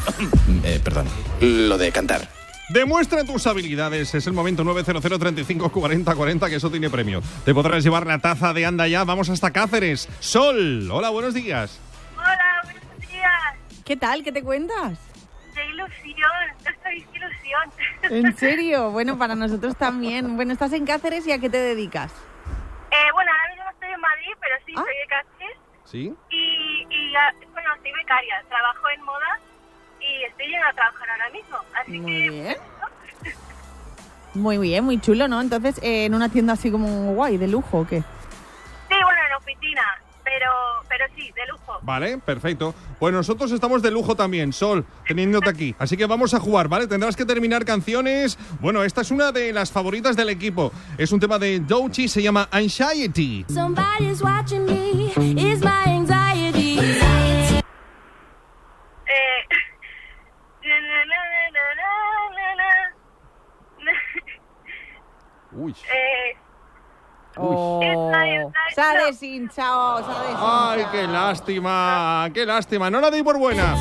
Perdón. Lo de cantar. Demuestra tus habilidades. Es el momento. 900 35 40 40, que eso tiene premio. Te podrás llevar la taza de Anda Ya. Vamos hasta Cáceres. Sol, hola, buenos días. Hola, buenos días. ¿Qué tal? ¿Qué te cuentas? ¡Qué ilusión! ¡Qué ilusión! ¿En serio? Bueno, para nosotros también. Bueno, estás en Cáceres y ¿a qué te dedicas? Bueno, ahora mismo estoy en Madrid, pero sí, soy de Cáceres. ¿Sí? Bueno, soy becaria, trabajo en moda y estoy yendo a trabajar ahora mismo. Así Muy que... bien. Muy bien, muy chulo, ¿no? Entonces, ¿en una tienda así como guay, de lujo o qué? Sí, bueno, en oficina, pero sí, de lujo. Vale, perfecto. Pues nosotros estamos de lujo también, Sol, teniéndote aquí. Así que vamos a jugar, ¿vale? Tendrás que terminar canciones. Bueno, esta es una de las favoritas del equipo. Es un tema de Doechii, se llama Anxiety. Somebody's watching me, is my anxiety. Uy. Oh, se ha deshinchado, se ha deshinchado. Ay, qué lástima, qué lástima. No la di por buena.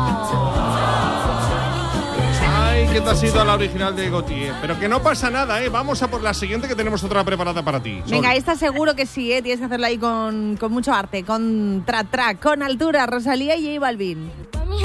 Ay, que te has ido a la original de Gautier. Pero que no pasa nada, ¿eh? Vamos a por la siguiente, que tenemos otra preparada para ti. Sol. Venga, esta seguro que sí, ¿eh? Tienes que hacerlo ahí con mucho arte, con track, con altura, Rosalía y J Balvin. Put me